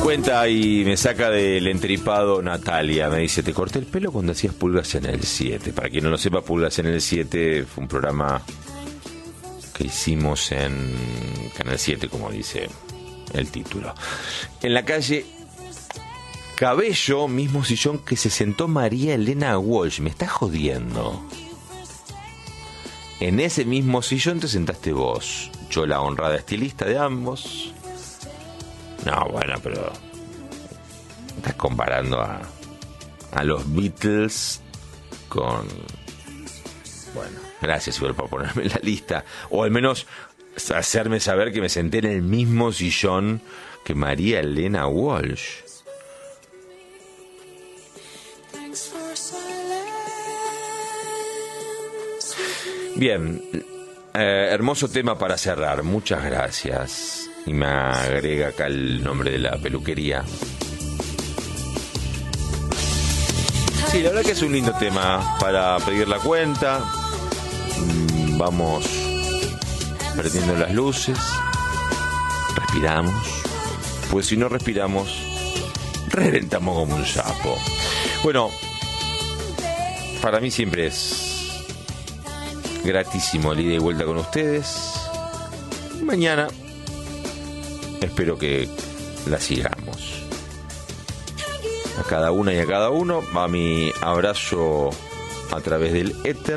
Cuenta y me saca del entripado Natalia. Me dice, te corté el pelo cuando hacías Pulgas en el 7. Para quien no lo sepa, Pulgas en el 7 fue un programa que hicimos en Canal 7, como dice el título. En la calle Cabello, mismo sillón que se sentó María Elena Walsh. Me estás jodiendo. En ese mismo sillón te sentaste vos. Yo, la honrada estilista de ambos. No, bueno, pero estás comparando a los Beatles con... Bueno, gracias igual por ponerme en la lista. O al menos hacerme saber que me senté en el mismo sillón que María Elena Walsh. Bien, hermoso tema para cerrar. Muchas gracias. Y me agrega acá el nombre de la peluquería. Sí, la verdad que es un lindo tema para pedir la cuenta. Vamos perdiendo las luces. Respiramos. Pues si no respiramos, reventamos como un sapo. Bueno, para mí siempre es gratísimo el ida y vuelta con ustedes. Mañana espero que la sigamos. A cada una y a cada uno va mi abrazo a través del éter.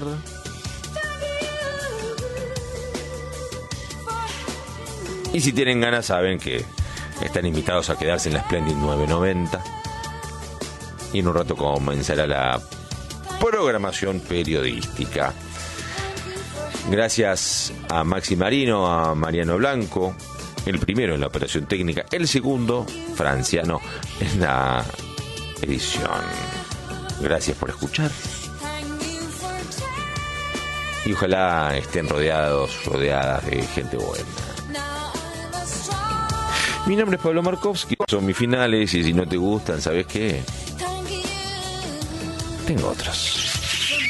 Y si tienen ganas, saben que están invitados a quedarse en la Splendid 990. Y en un rato comenzará la programación periodística. Gracias a Maxi Marino, a Mariano Blanco, el primero en la operación técnica, el segundo, Franciano, en la edición. Gracias por escuchar. Y ojalá estén rodeadas de gente buena. Mi nombre es Pablo Markovsky, son mis finales y si no te gustan, ¿sabes qué? Tengo otros.